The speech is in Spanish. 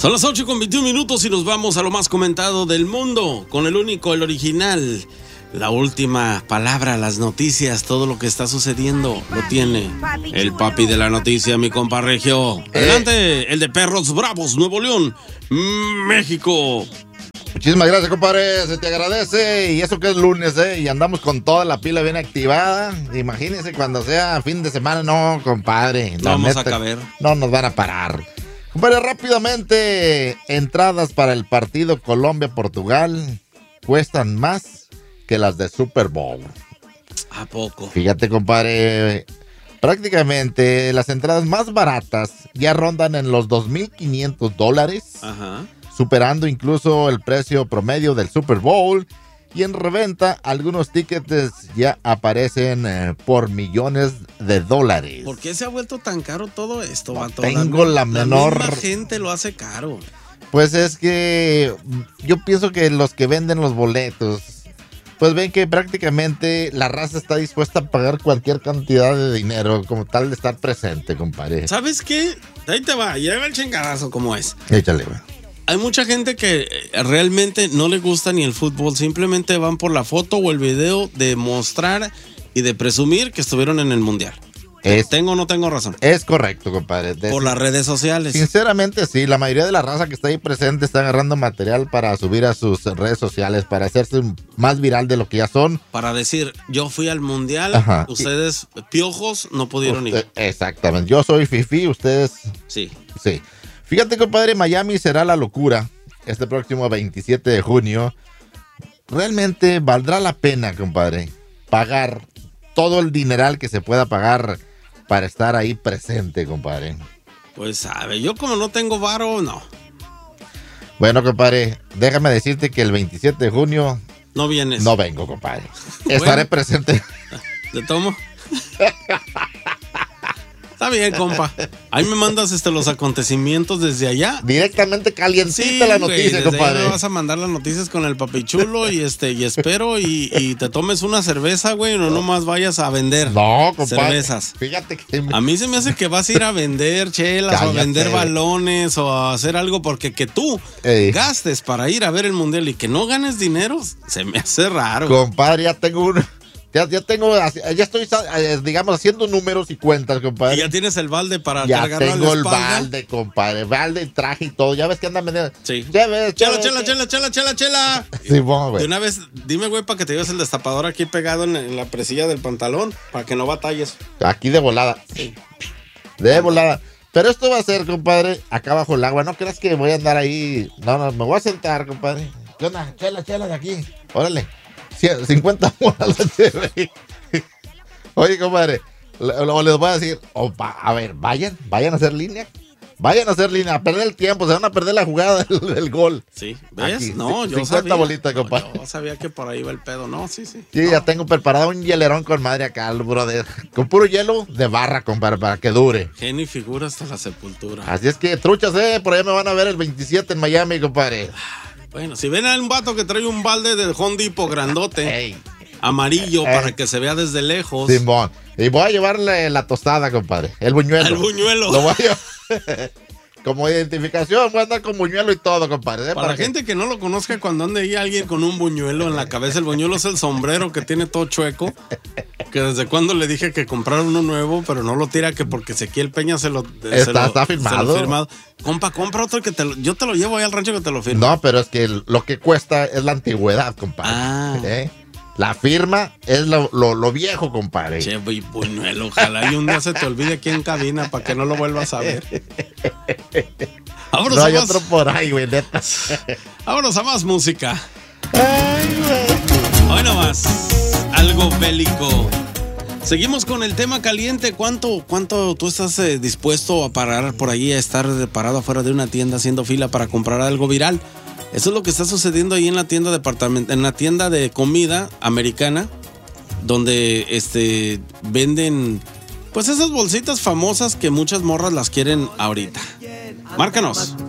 Son las 8:21 y nos vamos a lo más comentado del mundo con el único, el original. La última palabra, las noticias, todo lo que está sucediendo lo tiene el papi de la noticia, mi compa Regio. Adelante, el de Perros Bravos, Nuevo León, México. Muchísimas gracias, compadre, se te agradece. Y eso que es lunes, y andamos con toda la pila bien activada. Imagínense cuando sea fin de semana, no, compadre. No vamos a caber. No nos van a parar. Compadre, rápidamente, entradas para el partido Colombia-Portugal cuestan más que las de Super Bowl. ¿A poco? Fíjate, compadre, prácticamente las entradas más baratas ya rondan en los $2,500. Ajá. Superando incluso el precio promedio del Super Bowl. Y en reventa, algunos tickets ya aparecen por millones de dólares. ¿Por qué se ha vuelto tan caro todo esto, vato? Tengo la menor... La misma gente lo hace caro. Pues es que yo pienso que los que venden los boletos, pues ven que prácticamente la raza está dispuesta a pagar cualquier cantidad de dinero como tal de estar presente, compadre. ¿Sabes qué? Ahí te va, lleva el chingadazo como es. Échale, güey. Hay mucha gente que realmente no le gusta ni el fútbol, simplemente van por la foto o el video de mostrar y de presumir que estuvieron en el mundial. ¿Tengo o no tengo razón? Es correcto, compadre. Por las redes sociales. Sinceramente, sí. La mayoría de la raza que está ahí presente está agarrando material para subir a sus redes sociales, para hacerse más viral de lo que ya son. Para decir, yo fui al mundial, ajá, ustedes, piojos, no pudieron ir. Exactamente. Yo soy fifí, ustedes... Sí. Sí. Fíjate, compadre, Miami será la locura este próximo 27 de junio. Realmente valdrá la pena, compadre, pagar todo el dineral que se pueda pagar para estar ahí presente, compadre. Pues sabe, yo como no tengo varo, no. Bueno, compadre, déjame decirte que el 27 de junio... No vienes. No vengo, compadre. Estaré presente. ¿Te tomo? Está bien, compa. Ahí me mandas los acontecimientos desde allá. Directamente calientita la noticia, compadre. Me vas a mandar las noticias con el papichulo y espero y te tomes una cerveza, güey, no nomás vayas a vender. No, compadre. Cervezas. Fíjate que... A mí se me hace que vas a ir a vender chelas o a vender balones o a hacer algo porque que tú gastes para ir a ver el mundial y que no ganes dinero, se me hace raro. Compadre, ya tengo uno. Ya estoy, digamos, haciendo números y cuentas, compadre. ¿Y ya tienes el balde para ya cargarlo a la espalda? Ya tengo el balde, compadre. Balde, traje y todo. Ya ves que andan vendiendo. Sí. Chela. Sí, bueno, güey. De una vez, dime, güey, para que te lleves el destapador aquí pegado en la presilla del pantalón, para que no batalles. Aquí de volada. Sí. De volada. Pero esto va a ser, compadre, acá bajo el agua. No creas que voy a andar ahí. No, me voy a sentar, compadre. ¿Qué onda? Chela de aquí. Órale. 50 bolas la chévere. Oye, compadre, les voy a decir, a ver, vayan a hacer línea. Vayan a hacer línea, a perder el tiempo, se van a perder la jugada del gol. Sí, ¿ves? Aquí, no, yo 50 sabía. bolitas, compadre. Yo sabía que por ahí iba el pedo, ¿no? Sí. Sí, ya tengo preparado un hielerón con madre acá, brother. Con puro hielo de barra, compadre, para que dure. Genio y figura hasta la sepultura. Así es que, truchas, por allá me van a ver el 27 en Miami, compadre. Bueno, si ven a un vato que trae un balde del Home Depot grandote, amarillo, para que se vea desde lejos. Simón. Y voy a llevarle la tostada, compadre. El buñuelo. El buñuelo. Lo voy a llevar. Como identificación, voy a andar con buñuelo y todo, compadre. Para la gente que no lo conozca, cuando ande ahí alguien con un buñuelo en la cabeza, el buñuelo es el sombrero que tiene todo chueco. Que desde cuando le dije que comprara uno nuevo, pero no lo tira, que porque Ezequiel Peña está firmado. Compa, compra otro que yo te lo llevo ahí al rancho que te lo firmo. No, pero es que lo que cuesta es la antigüedad, compadre. La firma es lo viejo, compadre. Che, buñuelo, ojalá y un día se te olvide aquí en cabina para que no lo vuelvas a ver. No hay otro por ahí, güey, neta. Vámonos a más música. Hoy nomás, algo bélico. Seguimos con el tema caliente. ¿Cuánto tú estás dispuesto a parar por ahí, a estar parado afuera de una tienda haciendo fila para comprar algo viral? Eso es lo que está sucediendo ahí en la tienda en la tienda de comida americana, donde venden pues esas bolsitas famosas que muchas morras las quieren ahorita. Márcanos.